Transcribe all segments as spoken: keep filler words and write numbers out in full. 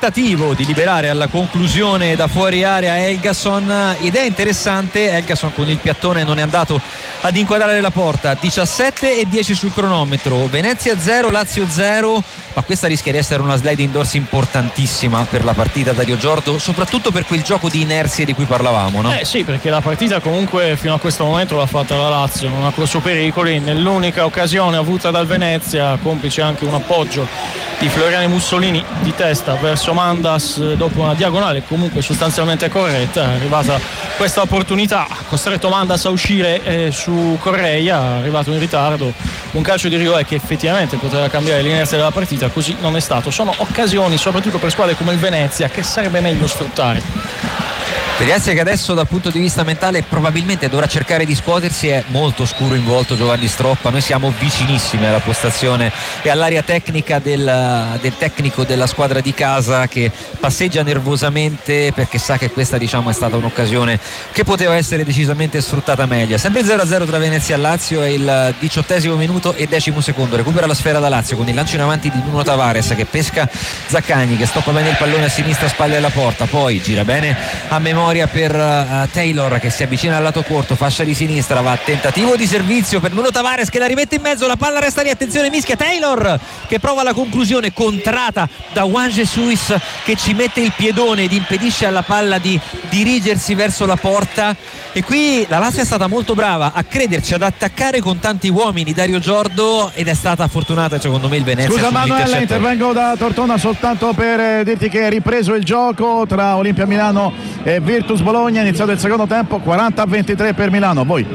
tentativo di liberare alla conclusione da fuori area Helgason, idea interessante. Helgason con il piattone non è andato ad inquadrare la porta. Diciassette e dieci sul cronometro, Venezia zero Lazio zero, ma questa rischia di essere una slide indoors importantissima per la partita, Dario Giordo, soprattutto per quel gioco di inerzie di cui parlavamo, no? Eh sì, perché la partita comunque fino a questo momento l'ha fatta la Lazio, non ha corso pericoli. Nell'unica occasione avuta dal Venezia, complice anche un appoggio di Floriani Mussolini di testa verso Mandas dopo una diagonale comunque sostanzialmente corretta, è arrivata questa opportunità, ha costretto Mandas a uscire eh, su Correia, è arrivato in ritardo, un calcio di rigore che effettivamente poteva cambiare l'inerzia della partita, così non è stato. Sono occasioni soprattutto per squadre come il Venezia che sarebbe meglio sfruttare. Venezia che adesso dal punto di vista mentale probabilmente dovrà cercare di scuotersi, è molto scuro in volto Giovanni Stroppa, noi siamo vicinissimi alla postazione e all'area tecnica del, del tecnico della squadra di casa, che passeggia nervosamente perché sa che questa, diciamo, è stata un'occasione che poteva essere decisamente sfruttata meglio. Sempre zero a zero tra Venezia e Lazio, è il diciottesimo minuto e decimo secondo, recupera la sfera da Lazio con il lancio in avanti di Nuno Tavares che pesca Zaccagni, che stoppa bene il pallone a sinistra, spalle alla porta, poi gira bene a memoria per uh, Taylor che si avvicina al lato corto, fascia di sinistra, va tentativo di servizio per Nuno Tavares che la rimette in mezzo, la palla resta lì, attenzione, mischia Taylor che prova la conclusione contrata da Juan Jesus che ci mette il piedone ed impedisce alla palla di dirigersi verso la porta. E qui la Lazio è stata molto brava a crederci, ad attaccare con tanti uomini, Dario Giordo, ed è stata fortunata secondo me il Venezia. Scusa Manuela, intervengo da Tortona soltanto per eh, dirti che è ripreso il gioco tra Olimpia Milano e Virtus Bologna, è iniziato il secondo tempo, quaranta a ventitré per Milano. Voi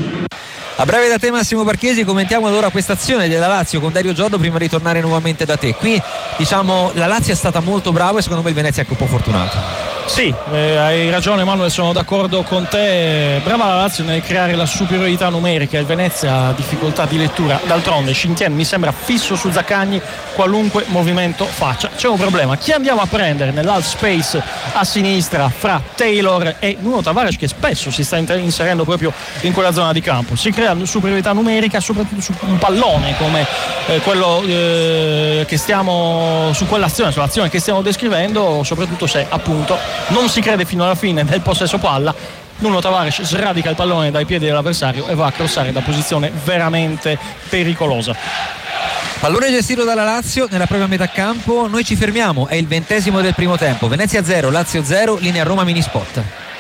a breve da te Massimo Barchesi, commentiamo allora questa azione della Lazio con Dario Giordo prima di tornare nuovamente da te. Qui diciamo la Lazio è stata molto brava e secondo me il Venezia è anche un po' fortunato. Sì, eh, hai ragione Manuel, sono d'accordo con te, brava la Lazio nel creare la superiorità numerica, il Venezia ha difficoltà di lettura, d'altronde Shintian mi sembra fisso su Zaccagni qualunque movimento faccia. C'è un problema, chi andiamo a prendere nell'half space a sinistra fra Taylor e Nuno Tavares, che spesso si sta inserendo proprio in quella zona di campo? Si crea una superiorità numerica soprattutto su un pallone come eh, quello eh, che stiamo, su quell'azione, sull'azione che stiamo descrivendo, soprattutto se appunto non si crede fino alla fine nel possesso palla. Nuno Tavares sradica il pallone dai piedi dell'avversario e va a crossare da posizione veramente pericolosa. Pallone gestito dalla Lazio nella propria metà campo, noi ci fermiamo, è il ventesimo del primo tempo, Venezia zero Lazio zero, linea Roma Minisport.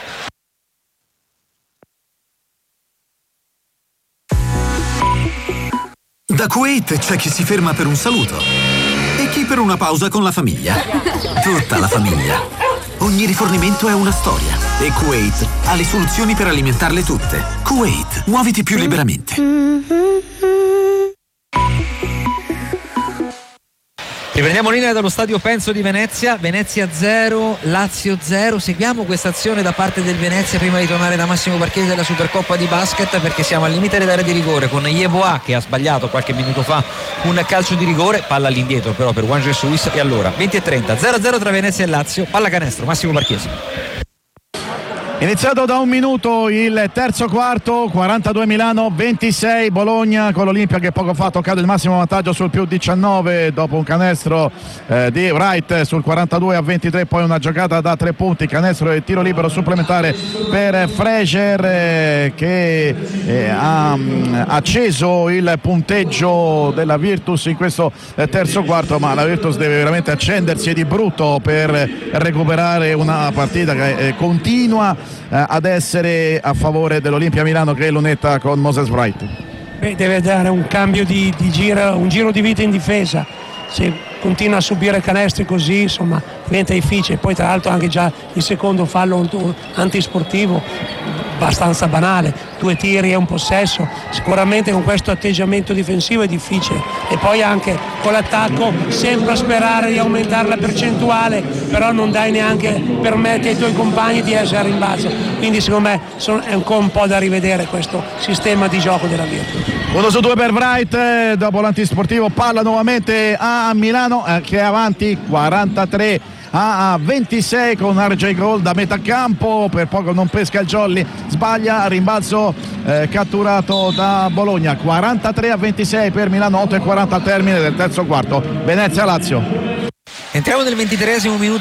Da Kuwait c'è chi si ferma per un saluto e chi per una pausa con la famiglia. Tutta la famiglia. Ogni rifornimento è una storia e Kuwait ha le soluzioni per alimentarle tutte. Kuwait, muoviti più liberamente. Riprendiamo linea dallo stadio Penso di Venezia, Venezia zero, Lazio zero. Seguiamo questa azione da parte del Venezia prima di tornare da Massimo Barchesi della Supercoppa di basket, perché siamo al limite dell'area di rigore con Yeboah che ha sbagliato qualche minuto fa un calcio di rigore, palla all'indietro però per Juan Jesus. E allora venti e trenta, zero a zero tra Venezia e Lazio, palla canestro, Massimo Barchesi. Iniziato da un minuto il terzo quarto, quarantadue Milano, ventisei Bologna, con l'Olimpia che poco fa ha toccato il massimo vantaggio sul più diciannove dopo un canestro eh, di Wright sul quarantadue a ventitré, poi una giocata da tre punti, canestro e tiro libero supplementare per Fraser eh, che eh, ha mh, acceso il punteggio della Virtus in questo eh, terzo quarto, ma la Virtus deve veramente accendersi di brutto per recuperare una partita che eh, continua ad essere a favore dell'Olimpia Milano, che è lunetta con Moses Wright. Beh, deve dare un cambio di, di giro, un giro di vita in difesa. Se continua a subire canestri così, insomma, diventa difficile. Poi tra l'altro anche già il secondo fallo antisportivo abbastanza banale, due tiri e un possesso. Sicuramente con questo atteggiamento difensivo è difficile, e poi anche con l'attacco sembra sperare di aumentare la percentuale, però non dai neanche, permetti ai tuoi compagni di essere a rimbalzo, quindi secondo me sono, è ancora un po' da rivedere questo sistema di gioco della Virtus. Uno su due per Wright, eh, dopo l'antisportivo palla nuovamente a Milano eh, che è avanti quarantatré a ventisei con R J Gold da metà campo, per poco non pesca il jolly, sbaglia, rimbalzo eh, catturato da Bologna. Quarantatré a ventisei per Milano, otto e quaranta al termine del terzo quarto. Venezia Lazio. Entriamo nel ventitreesimo minuto